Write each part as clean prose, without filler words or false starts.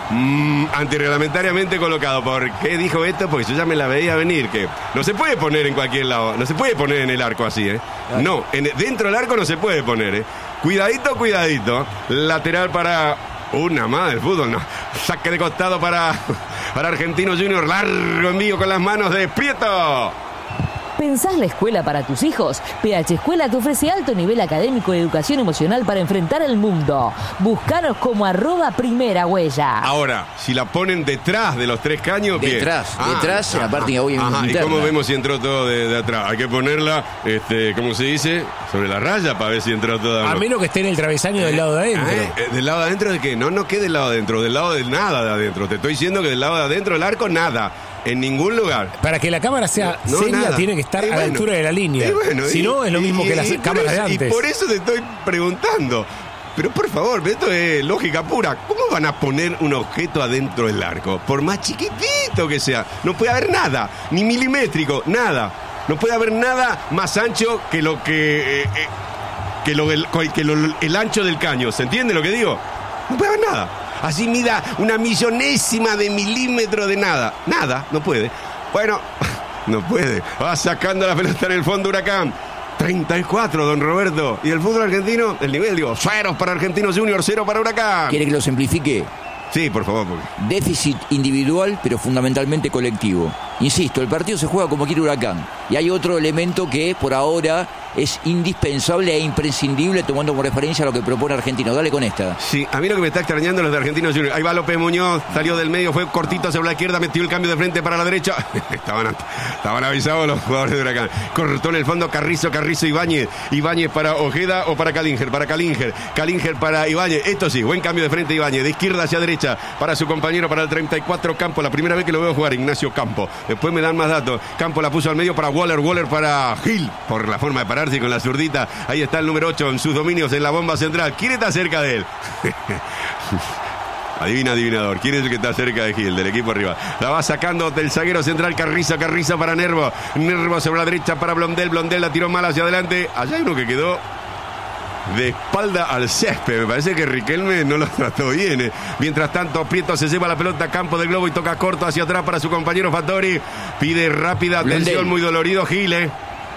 antirreglamentariamente colocado. ¿Por qué dijo esto? Porque yo ya me la veía venir, que no se puede poner en cualquier lado, no se puede poner en el arco así, Claro. No, dentro del arco no se puede poner, Cuidadito, cuidadito. Lateral para una más del fútbol, no. Saque de costado para Argentinos Juniors. Largo envío con las manos de Prieto. ¿Pensás la escuela para tus hijos? PH Escuela te ofrece alto nivel académico y educación emocional para enfrentar el mundo. Búscanos como @primerahuella. Ahora, si la ponen detrás de los 3 caños, bien. Detrás, en la parte que voy a ¿Y cómo vemos si entró todo de atrás? Hay que ponerla, ¿cómo se dice? Sobre la raya para ver si entró toda. A menos que esté en el travesaño del lado de adentro. ¿Del lado de adentro de qué? No quede del lado de adentro, del lado de nada de adentro. Te estoy diciendo que del lado de adentro del arco, nada. En ningún lugar. Para que la cámara sea seria, nada. Tiene que estar a la altura de la línea. Si no, es lo mismo que las cámaras de antes. Y por eso te estoy preguntando. Pero por favor, esto es lógica pura. ¿Cómo van a poner un objeto adentro del arco? Por más chiquitito que sea. No puede haber nada, ni milimétrico, nada. No puede haber nada más ancho que el ancho del caño. ¿Se entiende lo que digo? No puede haber nada. Así mida una millonésima de milímetro de nada. Nada, no puede. Bueno, no puede. Va sacando la pelota en el fondo Huracán. 34, don Roberto. Y el fútbol argentino, el nivel, 0 para Argentinos Juniors, 0 para Huracán. ¿Quiere que lo simplifique? Sí, por favor. Déficit individual, pero fundamentalmente colectivo. Insisto, el partido se juega como quiere Huracán. Y hay otro elemento que por ahora es indispensable e imprescindible, tomando como referencia lo que propone Argentino. Dale con esta. Sí, a mí lo que me está extrañando los de Argentinos Juniors. Ahí va López Muñoz, salió del medio, fue cortito hacia la izquierda, metió el cambio de frente para la derecha. Estaban avisados los jugadores de Huracán. Cortó en el fondo Carrizo, Ibáñez para Ojeda o para Calínger para Ibáñez. Esto sí, buen cambio de frente Ibáñez, de izquierda hacia derecha para su compañero, para el 34 Campo. La primera vez que lo veo jugar, Ignacio Campo. Después me dan más datos. Campo la puso al medio para Waller para Gil, por la forma de pararse con la zurdita. Ahí está el número 8 en sus dominios en la bomba central. ¿Quién está cerca de él? Adivinador. ¿Quién es el que está cerca de Gil, del equipo arriba? La va sacando del zaguero central Carrizo para Nervo sobre la derecha para Blondel la tiró mal hacia adelante. Allá hay uno que quedó de espalda al césped. Me parece que Riquelme no lo trató bien. Mientras tanto, Prieto se lleva la pelota a campo del globo y toca corto hacia atrás para su compañero Fattori. Pide rápida atención, muy dolorido Gil,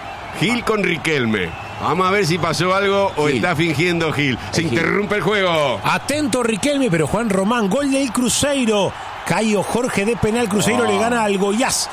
Gil con Riquelme. Vamos a ver si pasó algo o Gil está fingiendo Gil. Se interrumpe el juego. Atento Riquelme, pero Juan Román, gol del Cruzeiro. Caio Jorge de penal, Cruzeiro le gana al Goiás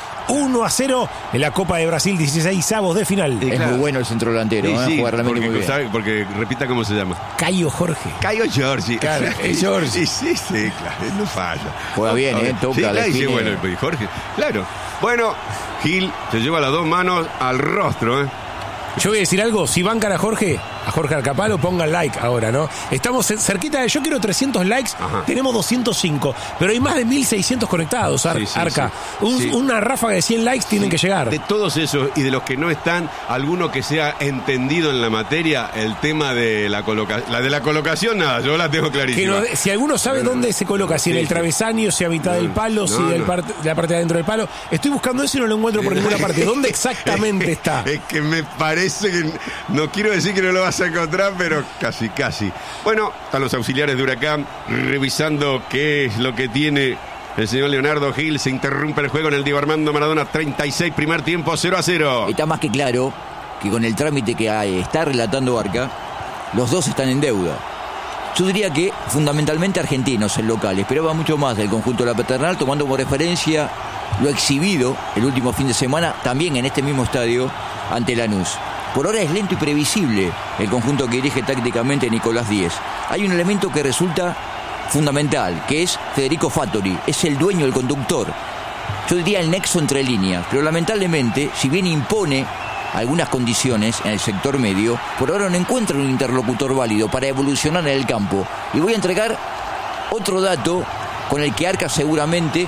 1-0 en la Copa de Brasil, 16avos de final. Es claro, muy bueno el centro delantero, juega realmente muy bien. Porque repita cómo se llama. Caio Jorge. Caio Jorge. Claro, es Jorge. Sí, claro, no falla. Juega bien, toca la sí, bueno, Jorge. Claro. Bueno, Gil se lleva las dos manos al rostro, Yo voy a decir algo, si bancan a Jorge Arcapalo, pongan like ahora, ¿no? Estamos cerquita yo quiero 300 likes, tenemos 205, pero hay más de 1600 conectados, Arca. Una ráfaga de 100 likes tienen que llegar. De todos esos y de los que no están, alguno que sea entendido en la materia, el tema de la colocación. La de la colocación, nada, yo la tengo clarísima. Si alguno sabe dónde se coloca, si en el travesaño, si a mitad del palo, si de la parte de adentro del palo. Estoy buscando eso y no lo encuentro por ninguna parte. ¿Dónde exactamente está? Es que me parece que, no quiero decir que no lo vas a encontrar, pero casi. Bueno, están los auxiliares de Huracán revisando qué es lo que tiene el señor Leonardo Gil. Se interrumpe el juego en el Diego Armando Maradona, 36, primer tiempo, 0-0. Está más que claro que con el trámite que está relatando Arca, los dos están en deuda. Yo diría que fundamentalmente Argentinos, el local, esperaba mucho más del conjunto de la Paternal, tomando como referencia lo exhibido el último fin de semana, también en este mismo estadio, ante Lanús. Por ahora es lento y previsible el conjunto que dirige tácticamente Nicolás Díez. Hay un elemento que resulta fundamental, que es Federico Fattori. Es el dueño, el conductor. Yo diría el nexo entre líneas. Pero lamentablemente, si bien impone algunas condiciones en el sector medio, por ahora no encuentra un interlocutor válido para evolucionar en el campo. Y voy a entregar otro dato con el que Arca seguramente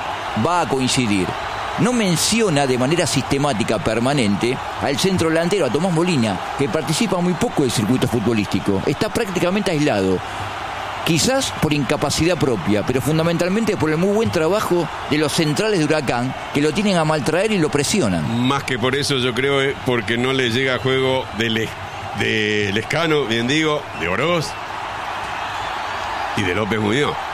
va a coincidir. No menciona de manera sistemática, permanente, al centro delantero, a Tomás Molina, que participa muy poco del circuito futbolístico. Está prácticamente aislado. Quizás por incapacidad propia, pero fundamentalmente por el muy buen trabajo de los centrales de Huracán, que lo tienen a maltraer y lo presionan. Más que por eso, yo creo, porque no le llega juego de Lescano, bien digo, de Oroz y de López Muñoz.